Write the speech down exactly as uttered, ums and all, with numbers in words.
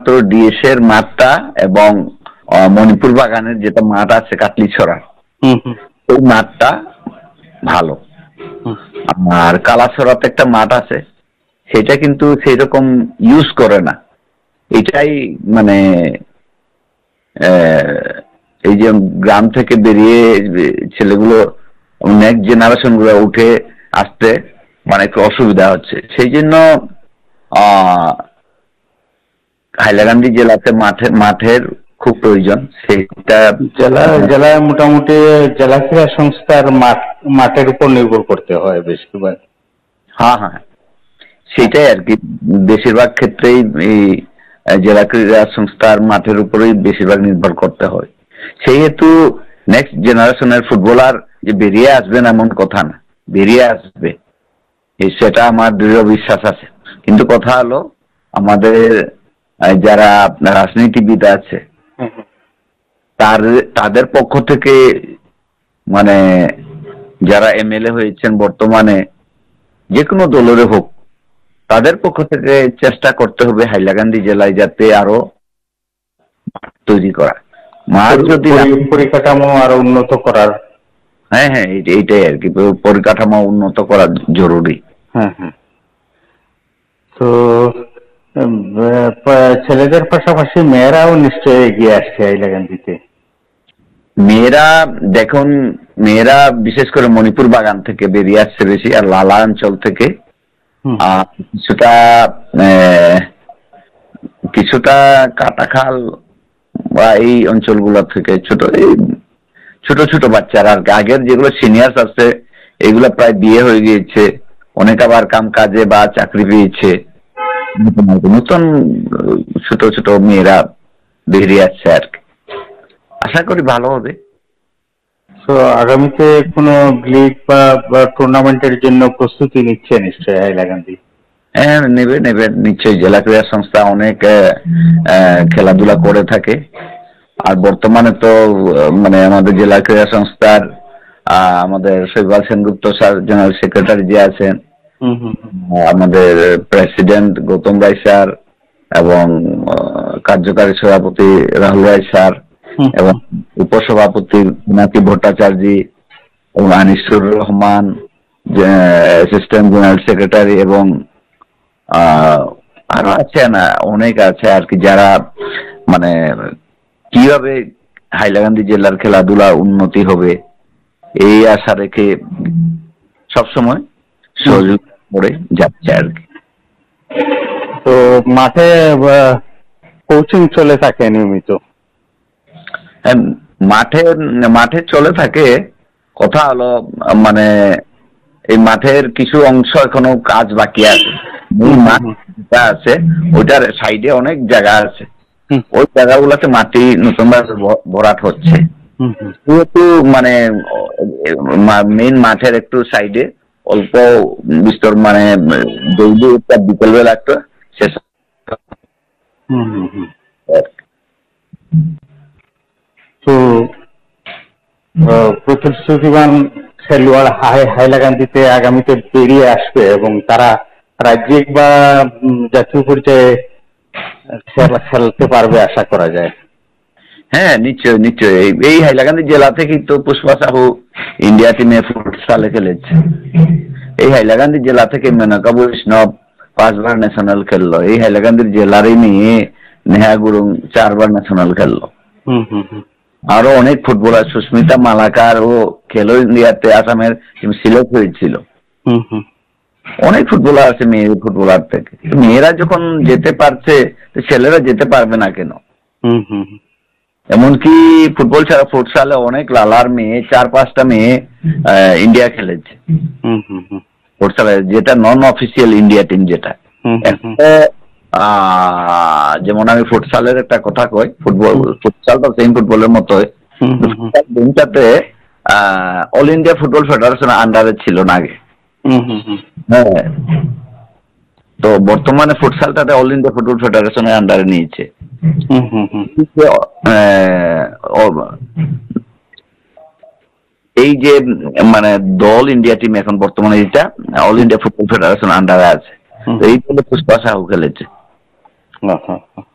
শুধুমাত্র ডিএস এর মাঠটা এবং মণিপুর বাগানের যেটা মাঠ আছে কাটলিছড়া ওই মাঠটা ভালো। আর কালাছড়াতে একটা মাঠ আছে, সেটা কিন্তু সেই রকম ইউজ করে না। এটাই মানে এই যে গ্রাম থেকে বেরিয়ে ছেলেগুলো নেক্সট জেনারেশন গুলো উঠে আসতে মানে একটু অসুবিধা হচ্ছে। সেই জন্য আহ হাইলাকান্দি জেলাতে মাঠে মাঠের খুব প্রয়োজন। সেইটা জেলা জেলায় মোটামুটি জেলা ক্রীড়া সংস্থার মাঠ মাঠের উপর নির্ভর করতে হয় বেশিরভাগ। হ্যাঁ হ্যাঁ, সেটাই আর কি। বেশিরভাগ ক্ষেত্রেই এই জেলা ক্রীড়া সংস্থার মাঠের উপরেই বেশিরভাগ নির্ভর করতে হয়। সেহেতু নেক্সট জেনারেশনের ফুটবলার যে বেরিয়ে আসবেন এমন কথা না, বেরিয়ে আসবে সেটা আমার দৃঢ় বিশ্বাস আছে। কিন্তু কথা হলো আমাদের যারা রাজনীতিবিদ আছে তার তাদের পক্ষ থেকে মানে যারা এমএলএ হয়েছেন বর্তমানে যে কোনো দলের হোক, তাদের পক্ষ থেকে চেষ্টা করতে হবে হাইলাকান্দি জেলায় যাতে আরো তৈরি করা, মাঠ যদি পরিকাঠামো আরো উন্নত করার। হ্যাঁ হ্যাঁ, এইটাই আর কি, পরিকাঠামো উন্নত করা জরুরি। হ্যাঁ হ্যাঁ। তো ছেলেদের পাশাপাশি মেয়েরাও নিশ্চয়ই এগিয়ে আসছে হাইলাকান্দিতে। মেয়েরা দেখুন, মেয়েরা বিশেষ করে মণিপুর বাগান থেকে বেরিয়ে আসছে বেশি, আর লালা অঞ্চল থেকে কিছুটা কিছুটা কাটাখাল বা এই অঞ্চলগুলো থেকে ছোট এই ছোট ছোট বাচ্চারা আর আগের যেগুলো সিনিয়র্স আছে এগুলো প্রায় বিয়ে হয়ে গিয়েছে, অনেক আবার কাম কাজে বা চাকরি পেয়েছে, নতুন ছোট ছোট মেয়েরা বেরিয়ে আসছে আর কি। আশা করি ভালো হবে। তো আগামীতে কোনো লিগ বা টুর্নামেন্টের জন্য প্রস্তুতি নিচ্ছে নিশ্চয়ই হাইলাকান্দি? হ্যাঁ, নেবে নেবে নিশ্চয়ই। জেলা ক্রীড়া সংস্থা অনেক খেলাধুলা করে থাকে। আর বর্তমানে তো মানে আমাদের জেলা ক্রীড়া সংস্থার আমাদের শৈবাল সেনগুপ্ত স্যার জেনারেল সেক্রেটারি যে আছেন, আমাদের প্রেসিডেন্ট গৌতম রায় স্যার এবং কার্যকারী সভাপতি রাহুল রায় স্যার এবং উপসভাপতি পিনাকি ভট্টাচার্য এবং Anisur Rahman assistant general secretary এবং আরো আছে না, অনেক আছে আর কি, যারা মানে কিভাবে হাইলাকান্দি জেলার খেলাধুলা উন্নতি হবে এই আশা রেখে সবসময় সহযোগ করে যাচ্ছে আর কি। তো মাঠে কোচিং চলে থাকে নিয়মিত? মাঠে মাঠে চলে থাকে। কথা হলো মানে এই মাঠের কিছু অংশ এখনো কাজ বাকি আছে। মূল মাঠ যেটা আছে ওইটার সাইডে অনেক জায়গা আছে, ওই জায়গাগুলোতে মাটি নতুন ভাবে ভরাট হচ্ছে। যেহেতু মানে মেইন মাঠের একটু সাইডে অল্প বিস্তর মানে ডেইলি একটা বিকেলবেলা একটা শেষ। তো প্রতিশ্রুতিবান খেলোয়াড় হাইলাকান্দিতে আগামীতে বেরিয়ে আসবে এবং তারা রাজ্যিক বা জাতীয় পর্যায়ে খেলা খেলতে পারবে আশা করা যায়। হ্যাঁ, নিশ্চয় নিশ্চয়। এই হাইলাকান্দি জেলা থেকেই তো পুষ্পা সাহু ইন্ডিয়া টিমে ফুটসালে খেলেছে। এই হাইলাকান্দি জেলা থেকে মেনকা বৈষ্ণব পাঁচবার ন্যাশনাল খেললো। এই হাইলাকান্দির জেলারই মেয়ে নেহা গুরুং চারবার ন্যাশনাল খেললো। আরো অনেক ফুটবলার, সুস্মিতা মালাকার ও খেলো ইন্ডিয়াতে আসামের সিলেক্ট হয়েছিল। অনেক ফুটবলার আছে মেয়ে ফুটবলার থেকে। মেয়েরা যখন যেতে পারছে ছেলেরা যেতে পারবে না কেন? এমনকি ফুটবল ছাড়া ফুটসালে অনেক লালার মেয়ে, চার পাঁচটা মেয়ে ইন্ডিয়া খেলেছে ফুটসালে, যেটা নন অফিসিয়াল ইন্ডিয়া টিম যেটা। যেমন আমি ফুটসালের একটা কথা কই, ফুটবল ফুটসালটা সেম ফুটবলের মতোই। দিনটাতে অল ইন্ডিয়া ফুটবল ফেডারেশন আন্ডারে ছিল না আগে। হ্যাঁ, তো বর্তমানে ফুটসালটাতে অল ইন্ডিয়া ফুটবল ফেডারেশনের আন্ডারে নিয়েছে। এই যে মানে দল ইন্ডিয়া টিম এখন বর্তমানে এটা অল ইন্ডিয়া ফুটবল ফেডারেশন আন্ডারে আছে। এই দলে পুষ্পা সাহু খেলেছে।